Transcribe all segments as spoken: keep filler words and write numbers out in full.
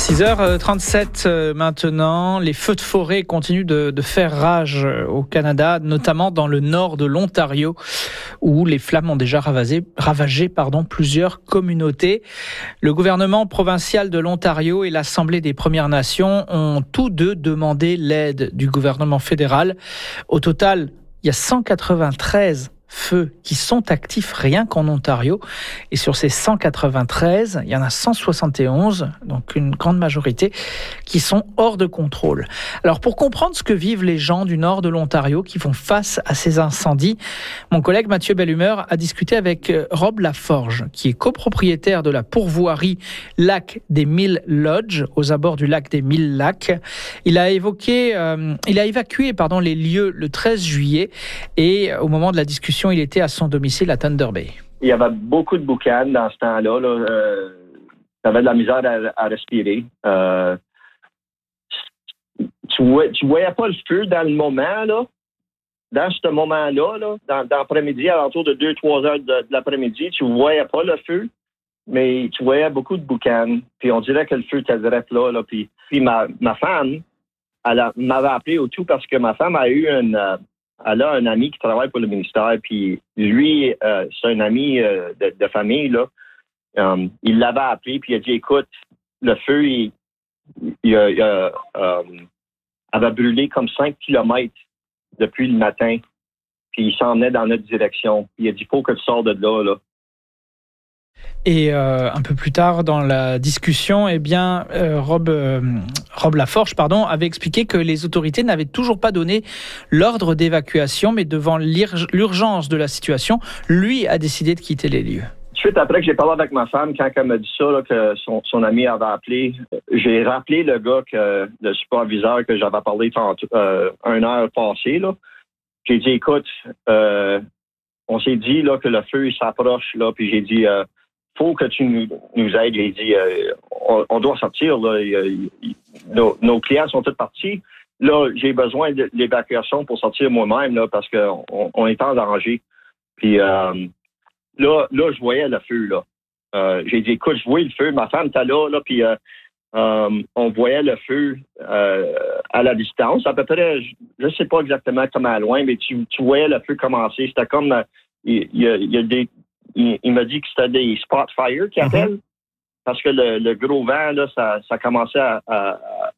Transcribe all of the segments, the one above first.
six heures trente-sept maintenant, les feux de forêt continuent de, de faire rage au Canada, notamment dans le nord de l'Ontario, où les flammes ont déjà ravagé, ravagé pardon, plusieurs communautés. Le gouvernement provincial de l'Ontario et l'Assemblée des Premières Nations ont tous deux demandé l'aide du gouvernement fédéral. Au total, il y a cent quatre-vingt-treize feux qui sont actifs rien qu'en Ontario. Et sur ces cent quatre-vingt-treize, il y en a cent soixante et onze, donc une grande majorité, qui sont hors de contrôle. Alors pour comprendre ce que vivent les gens du nord de l'Ontario qui font face à ces incendies, mon collègue Mathieu Bellumeur a discuté avec Rob Laforge, qui est copropriétaire de la pourvoirie Lac des Mille Lodges, aux abords du lac des Mille Lacs. Il a évoqué, euh, il a évacué pardon, les lieux le treize juillet et au moment de la discussion, il était à son domicile à Thunder Bay. Il y avait beaucoup de boucanes dans ce temps-là. Là. Euh, tu avais de la misère à, à respirer. Euh, tu ne tu voyais pas le feu dans le moment. Là. Dans ce moment-là, là, dans, dans l'après-midi, à l'entour de deux trois heures de, de l'après-midi, tu ne voyais pas le feu, mais tu voyais beaucoup de boucanes. Puis on dirait que le feu était direct là. là. Puis, puis ma, ma femme, elle a, m'avait appelé au tout parce que ma femme a eu une... Euh, Elle a un ami qui travaille pour le ministère, puis lui, euh, c'est un ami euh, de, de famille, là. Um, il l'avait appelé, puis il a dit, écoute, le feu, il, il, il, il um, avait brûlé comme cinq kilomètres depuis le matin, puis il s'en venait dans notre direction. Puis il a dit, il faut que tu sors de là, là. Et euh, un peu plus tard dans la discussion, eh bien, euh, Rob, euh, Rob Laforge pardon, avait expliqué que les autorités n'avaient toujours pas donné l'ordre d'évacuation, mais devant l'urgence de la situation, lui a décidé de quitter les lieux. Suite après que j'ai parlé avec ma femme, quand elle m'a dit ça, là, que son, son ami avait appelé, j'ai rappelé le gars, que, le superviseur que j'avais parlé tantôt, euh, une heure passée. Là. J'ai dit, écoute, euh, on s'est dit là, que le feu il s'approche, là, puis j'ai dit... Euh, faut que tu nous, nous aides. J'ai dit, euh, on, on doit sortir. Là. Il, il, nos, nos clients sont tous partis. Là, j'ai besoin de l'évacuation pour sortir moi-même là, parce qu'on on est en danger. Puis euh, là, là, je voyais le feu. Là. Euh, j'ai dit, écoute, je vois le feu. Ma femme était là, là puis euh, euh, on voyait le feu euh, à la distance. À peu près, je ne sais pas exactement comment loin, mais tu, tu voyais le feu commencer. C'était comme, euh, il, il, y a, il y a des Il, il m'a dit que c'était des spot fire qu'ils appellent, mm-hmm. parce que le, le gros vent, là, ça, ça commençait à, à,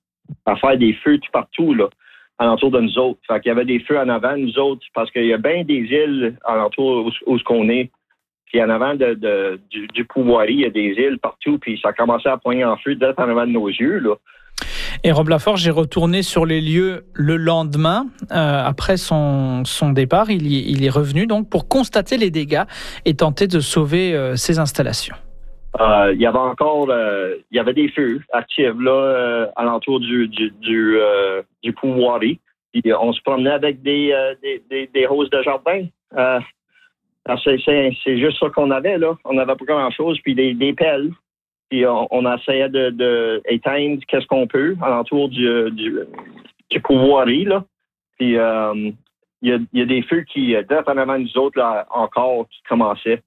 à faire des feux tout partout, là, alentour de nous autres. Fait qu'il y avait des feux en avant, nous autres, parce qu'il y a bien des îles alentour où, où ce qu'on est. Puis en avant de, de, du, du pourvoirie, il y a des îles partout, puis ça commençait à poigner en feu d'être en avant de nos yeux, là. Et Rob Laforge est retourné sur les lieux le lendemain. Euh, après son, son départ, il, y, il est revenu donc pour constater les dégâts et tenter de sauver euh, ses installations. Euh, il y avait encore, euh, il y avait des feux actifs là, euh, alentour du du du, euh, du pourvoirie. Puis on se promenait avec des euh, des, des, des roses de jardin. Euh, c'est, c'est, c'est juste ça qu'on avait là. On n'avait pas grand-chose. Puis des, des pelles. Puis on, on essayait de, de éteindre qu'est-ce qu'on peut alentour du, du, du pourvoirie, là. Puis euh, il y, a, il y a des feux qui, d'être en avant nous autres, là, encore, qui commençaient.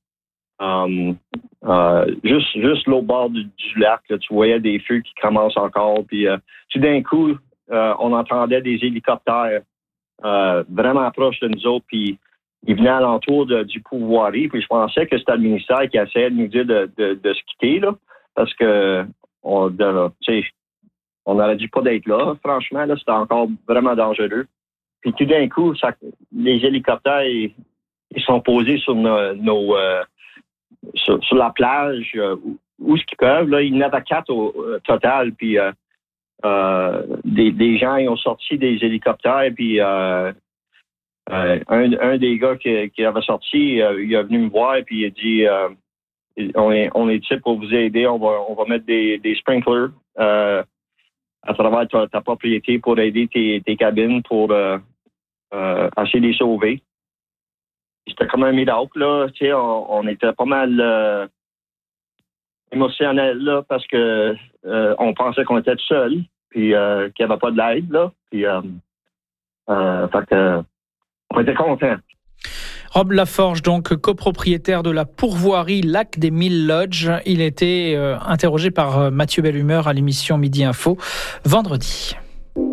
Um, euh, juste juste l'autre bord du, du lac, là, tu voyais des feux qui commencent encore. Puis euh, tout d'un coup, euh, on entendait des hélicoptères euh, vraiment proches de nous autres. Puis ils venaient alentour de, du pourvoirie. Puis je pensais que c'était le ministère qui essayait de nous dire de, de, de se quitter, là. Parce que on on n'aurait dû pas d'être là, franchement, là, c'était encore vraiment dangereux. Puis tout d'un coup, ça, les hélicoptères, ils, ils sont posés sur nos, nos euh, sur, sur la plage, euh, où, où ce qu'ils peuvent. Là, il y en avait quatre au, au total. Puis euh, euh, des, des gens ils ont sorti des hélicoptères. Puis euh, euh, un, un des gars qui, qui avait sorti, euh, il est venu me voir puis il a dit. Euh, On est, on est ici pour vous aider. On va, on va mettre des, des sprinklers euh, à travers ta, ta propriété pour aider tes, tes cabines pour euh, euh, essayer de les sauver. C'était comme un miracle, là. Tu sais, on, on était pas mal euh, émotionnel là parce que euh, on pensait qu'on était tout seul, puis euh, qu'il n'y avait pas de l'aide là. Puis, euh, euh, fait que, on était contents. Rob Laforge, donc copropriétaire de la pourvoirie Lac des Mille Lodges. Il était euh, interrogé par Mathieu Bellumeur à l'émission Midi Info vendredi.